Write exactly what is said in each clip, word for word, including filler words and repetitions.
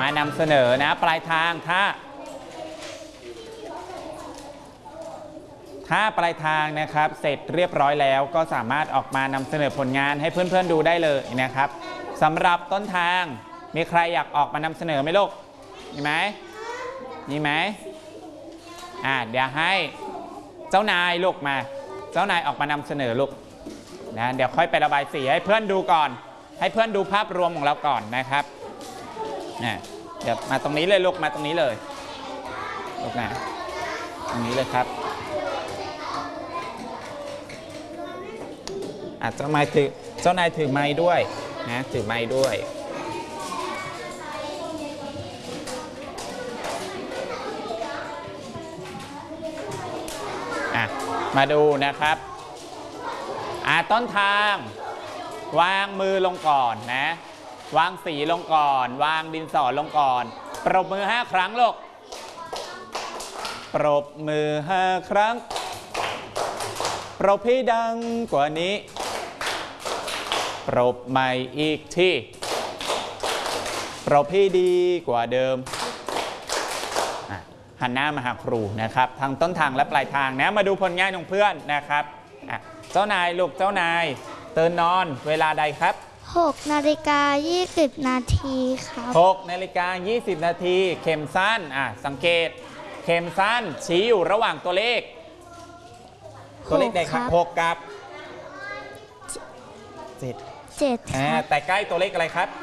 นำเสนอนะปลายทางถ้าถ้าปลายทางนะครับเสร็จเรียบร้อยแล้วก็สามารถออกมานำเสนอผลงานให้เพื่อนๆดูได้เลยนะครับสำหรับต้นทางมีใครอยากออกมานำเสนอไหมลูกมีไหมมีไหมอ่าเดี๋ยวให้เจ้านายลูกมาเจ้านายออกมานำเสนอลูกนะเดี๋ยวค่อยไประบายสีให้เพื่อนดูก่อนให้เพื่อนดูภาพรวมของเราก่อนนะครับนะเดี๋ยวมาตรงนี้เลยลูกมาตรงนี้เลยลูกนะตรงนี้เลยครับอ่ะเจ้านายถือเจ้านายถือไม้ด้วยนะถือไม้ด้วยอ่ะมาดูนะครับอ่ะต้นทางวางมือลงก่อนนะวางสีลงก่อนวางดินสอลงก่อนปรบมือห้าครั้งลูกปรบมือห้าครั้งปรบให้ดังกว่านี้ปรบใหม่อีกทีปรบให้ดีกว่าเดิมหันหน้ามาหาครูนะครับทั้งต้นทางและปลายทางนะมาดูผลงานของเพื่อนนะครับเจ้านายลูกเจ้านายตื่นนอนเวลาใดครับหกนาฬิกายี่สิบนาทีครับหกนาฬิกายี่สิบนาทีเข็มสั้นอ่ะสังเกตเข็มสั้นชี้อยู่ระหว่างตัวเลขตัวเลขใดครับหกกับเจ็ดเจ็ดแต่ใกล้ตัวเลขอะไรครับ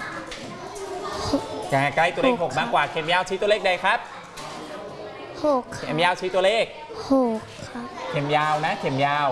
ใกล้ตัวเลขหกมากกว่าเข็มยาวชี้ตัวเลขใดครับหกเข็มยาวชี้ตัวเลขหกครับเข็มยาวนะเข็มยาว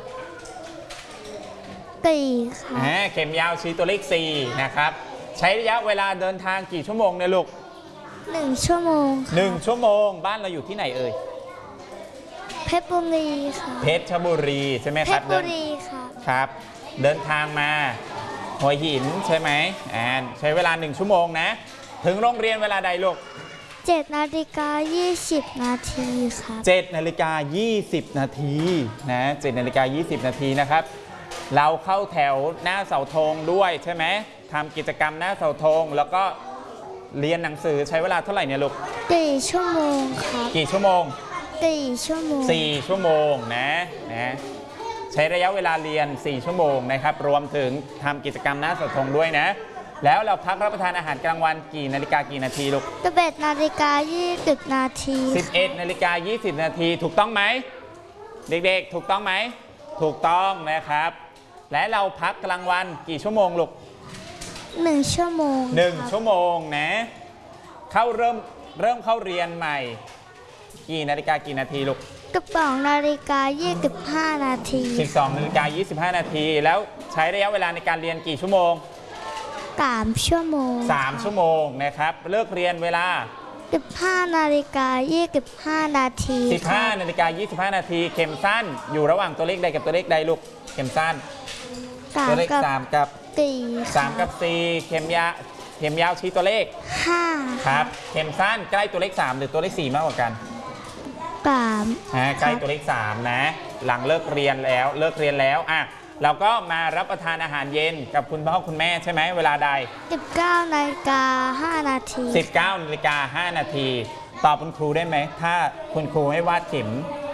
สี่ครับเข็มยาวชี้ตัวเลขสี่นะครับใช้ระยะเวลาเดินทางกี่ชั่วโมงเนี่ยลูกหนึ่งชั่วโมงหนึ่งชั่วโมงบ้านเราอยู่ที่ไหนเอ่ยเพชรบุรีค่ะเพชรบุรีใช่ไหมครับเพชรบุรีค่ะครับเดินทางมาหัวหินใช่ไหมอ่าใช้เวลาหนึ่งชั่วโมงนะถึงโรงเรียนเวลาใดลูกเจ็ดนาฬิกายี่สิบนาทีครับเจ็ดนาฬิกายี่สิบนาทีนะเจ็ดนาฬิกายี่สิบนาทีนะครับเราเข้าแถวหน้าเสาธงด้วยใช่ไหมทำกิจกรรมหน้าเสาธงแล้วก็เรียนหนังสือใช้เวลาเท่าไหร่เนี่ยลูกสี่ชั่วโมงครับกี่ชั่วโมงสี่ชั่วโมงสี่ชั่วโมงนะนะใช้ระยะเวลาเรียนสี่ชั่วโมงนะครับรวมถึงทำกิจกรรมหน้าเสาธงด้วยนะแล้วเราพักรับประทานอาหารกลางวันกี่นาฬิกากี่นาทีลูกสิบเอ็ดนาฬิกายี่สิบนาทีสิบเอ็ดนาฬิกายี่สิบนาทีถูกต้องไหมเด็กๆถูกต้องไหมถูกต้องนะครับและเราพักกลางวันกี่ชั่วโมงลูกหนึ่งชั่วโมงหนึ่งชั่วโมงนะเข้าเริ่มเริ่มเข้าเรียนใหม่กี่นาฬิกากี่นาทีลูกสิบสองนาฬิกายี่สิบห้านาทีสิบสองนาฬิกายี่สิบห้านาทีแล้วใช้ระยะเวลาในการเรียนกี่ชั่วโมงสามชั่วโมงสามชั่วโมงนะครับเลิกเรียนเวลาสิบห้านาฬิกายี่สิบห้านาทีสิบห้านาฬิกายี่สิบห้านาทีเข็มสั้นอยู่ระหว่างตัวเลขใดกับตัวเลขใดลูกเข็มสั้นตัวเลขสามกับสี่สามกับสี่เข็มยาวเข็มยาวชี้ตัวเลขห้าครับเข็มสั้นใกล้ตัวเลขสามหรือตัวเลขสี่มากกว่ากันสามใกล้ตัวเลขสามนะหลังเลิกเรียนแล้วเลิกเรียนแล้วอ่ะเราก็มารับประทานอาหารเย็นกับคุณพ่อคุณแม่ใช่ไหมเวลาใดสิบเก้านาฬิกาห้านาทีสิบเก้านาฬิกาห้านาทีตอบคุณครูได้ไหมถ้าคุณครูให้วาดเข็ม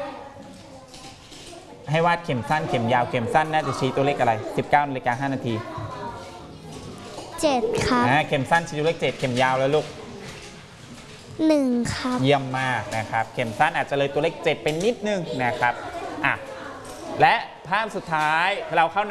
ให้วาดเข็มสั้นเข็มยาวเข็มสั้นน่าจะชี้ตัวเลขอะไรสิบเก้านาฬิกาห้านาทีเจ็ดครับเข็มสั้นชี้ตัวเลขเจ็ดเข็มยาวแล้วลูกหนึ่งครับเยี่ยมมากนะครับเข็มสั้นอาจจะเลยตัวเลขเจ็ดเป็นนิดนึงนะครับอ่ะและภาพสุดท้ายเราเข้า